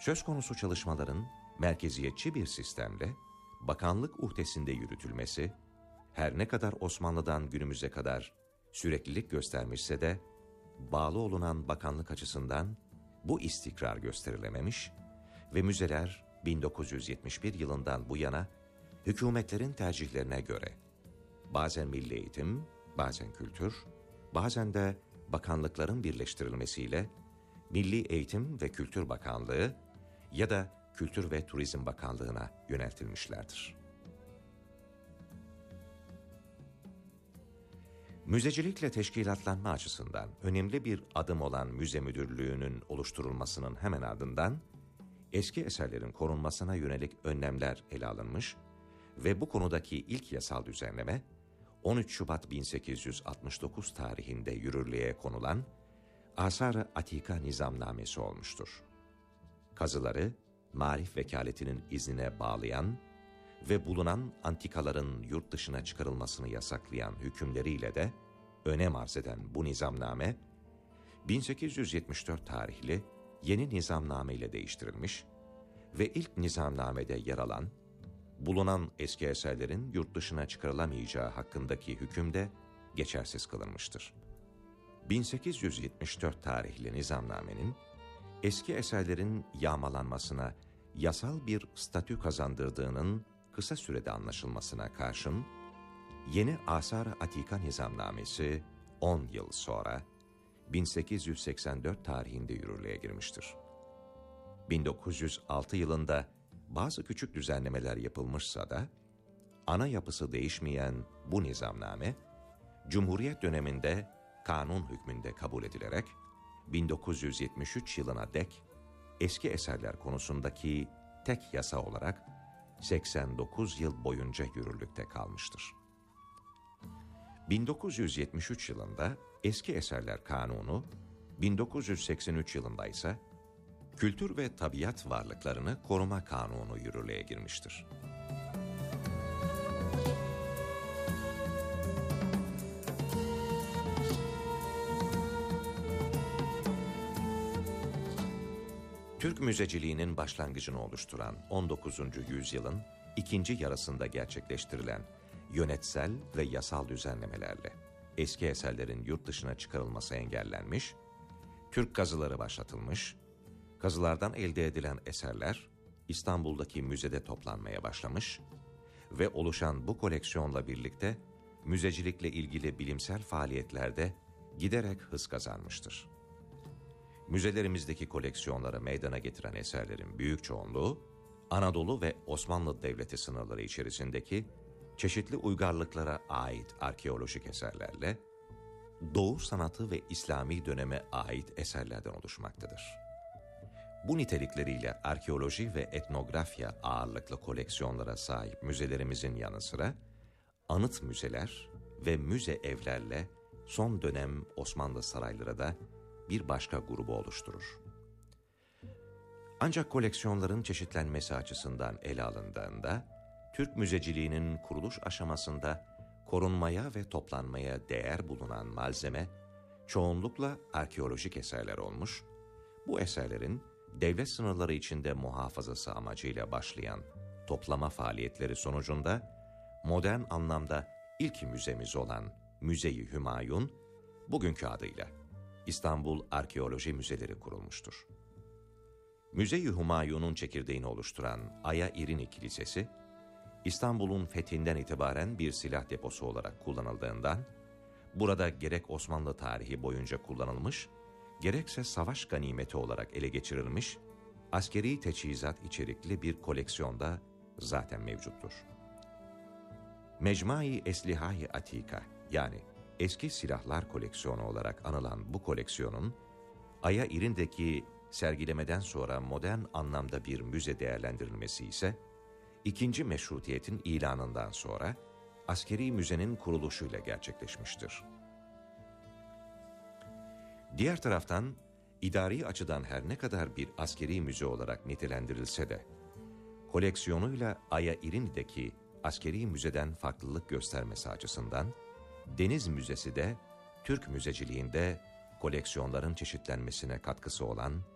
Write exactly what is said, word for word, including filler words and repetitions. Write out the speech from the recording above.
Söz konusu çalışmaların merkeziyetçi bir sistemle bakanlık uhdesinde yürütülmesi, her ne kadar Osmanlı'dan günümüze kadar süreklilik göstermişse de, bağlı olunan bakanlık açısından bu istikrar gösterilememiş ve müzeler bin dokuz yüz yetmiş bir yılından bu yana hükümetlerin tercihlerine göre bazen milli eğitim, bazen kültür, bazen de bakanlıkların birleştirilmesiyle Milli Eğitim ve Kültür Bakanlığı ya da Kültür ve Turizm Bakanlığı'na yöneltilmişlerdir. Müzecilikle teşkilatlanma açısından önemli bir adım olan müze müdürlüğünün oluşturulmasının hemen ardından eski eserlerin korunmasına yönelik önlemler ele alınmış ve bu konudaki ilk yasal düzenleme on üç Şubat bin sekiz yüz altmış dokuz tarihinde yürürlüğe konulan Asar-ı Atika Nizamnamesi olmuştur. Kazıları Marif Vekaleti'nin iznine bağlayan ve bulunan antikaların yurt dışına çıkarılmasını yasaklayan hükümleriyle de önem arz eden bu nizamname, bin sekiz yüz yetmiş dört tarihli yeni nizamname ile değiştirilmiş ve ilk nizamnamede yer alan, bulunan eski eserlerin yurt dışına çıkarılamayacağı hakkındaki hüküm de geçersiz kılınmıştır. bin sekiz yüz yetmiş dört tarihli nizamnamenin, eski eserlerin yağmalanmasına yasal bir statü kazandırdığının kısa sürede anlaşılmasına karşın, yeni Asar-ı Atika Nizamnamesi on yıl sonra bin sekiz yüz seksen dört tarihinde yürürlüğe girmiştir. bin dokuz yüz altı yılında bazı küçük düzenlemeler yapılmışsa da, ana yapısı değişmeyen bu nizamname, Cumhuriyet döneminde kanun hükmünde kabul edilerek, bin dokuz yüz yetmiş üç yılına dek eski eserler konusundaki tek yasa olarak seksen dokuz yıl boyunca yürürlükte kalmıştır. bin dokuz yüz yetmiş üç yılında Eski Eserler Kanunu, bin dokuz yüz seksen üç yılında ise Kültür ve Tabiat Varlıklarını Koruma Kanunu yürürlüğe girmiştir. Türk müzeciliğinin başlangıcını oluşturan on dokuzuncu yüzyılın ikinci yarısında gerçekleştirilen yönetsel ve yasal düzenlemelerle eski eserlerin yurt dışına çıkarılması engellenmiş, Türk kazıları başlatılmış, kazılardan elde edilen eserler İstanbul'daki müzede toplanmaya başlamış ve oluşan bu koleksiyonla birlikte müzecilikle ilgili bilimsel faaliyetlerde giderek hız kazanmıştır. Müzelerimizdeki koleksiyonları meydana getiren eserlerin büyük çoğunluğu, Anadolu ve Osmanlı Devleti sınırları içerisindeki çeşitli uygarlıklara ait arkeolojik eserlerle, Doğu sanatı ve İslami döneme ait eserlerden oluşmaktadır. Bu nitelikleriyle arkeoloji ve etnografya ağırlıklı koleksiyonlara sahip müzelerimizin yanı sıra, anıt müzeler ve müze evlerle son dönem Osmanlı sarayları da bir başka grubu oluşturur. Ancak koleksiyonların çeşitlenmesi açısından ele alındığında, Türk müzeciliğinin kuruluş aşamasında korunmaya ve toplanmaya değer bulunan malzeme, çoğunlukla arkeolojik eserler olmuş, bu eserlerin devlet sınırları içinde muhafazası amacıyla başlayan toplama faaliyetleri sonucunda, modern anlamda ilk müzemiz olan Müze-i Hümayun, bugünkü adıyla İstanbul Arkeoloji Müzeleri kurulmuştur. Müze-i Hümayun'un çekirdeğini oluşturan Aya İrini Kilisesi, İstanbul'un fethinden itibaren bir silah deposu olarak kullanıldığından, burada gerek Osmanlı tarihi boyunca kullanılmış, gerekse savaş ganimeti olarak ele geçirilmiş, askeri teçhizat içerikli bir koleksiyonda zaten mevcuttur. Mecmai Esliha-i Atika, yani eski silahlar koleksiyonu olarak anılan bu koleksiyonun, Aya İrin'deki sergilemeden sonra modern anlamda bir müze değerlendirilmesi ise, ikinci meşrutiyetin ilanından sonra askeri müzenin kuruluşuyla gerçekleşmiştir. Diğer taraftan, idari açıdan her ne kadar bir askeri müze olarak nitelendirilse de, koleksiyonuyla Aya İrin'deki askeri müzeden farklılık göstermesi açısından, Deniz Müzesi de Türk müzeciliğinde koleksiyonların çeşitlenmesine katkısı olan